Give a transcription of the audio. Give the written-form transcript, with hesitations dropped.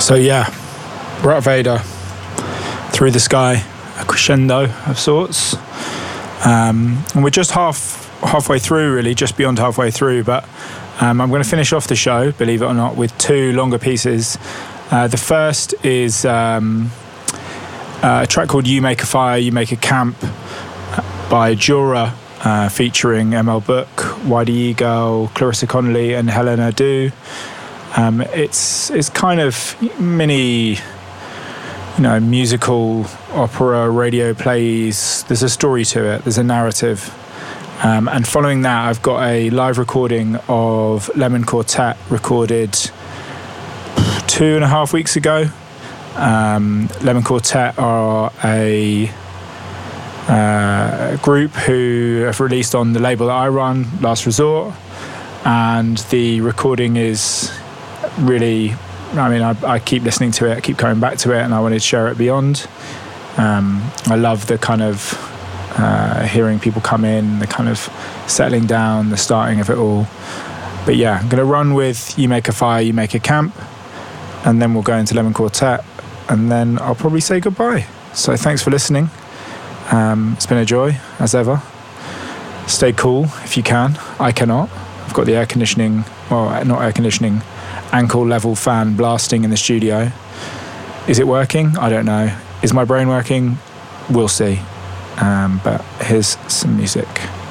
So yeah, Rut Vader, Through the Sky, a crescendo of sorts. And we're just halfway through, really, just beyond halfway through. But I'm going to finish off the show, believe it or not, with two longer pieces. The first is a track called You Make a Fire, You Make a Camp by Jura, featuring ML Book, YDE Girl, Clarissa Connolly and Helena Du. It's kind of mini, musical, opera, radio plays. There's a story to it. There's a narrative. And following that, I've got a live recording of Lemon Quartet recorded 2.5 weeks ago. Lemon Quartet are a group who have released on the label that I run, Last Resort. And the recording is really, I keep listening to it, I keep coming back to it, and I wanted to share it beyond. I love the kind of hearing people come in, the kind of settling down, the starting of it all. But yeah, I'm going to run with You Make a Fire, You Make a Camp, and then we'll go into Lemon Quartet, and then I'll probably say goodbye. So thanks for listening. It's been a joy, as ever. Stay cool if you can. I cannot. I've got the air conditioning, well, not air conditioning, ankle level fan blasting in the studio. Is it working? I don't know. Is my brain working? We'll see. But here's some music.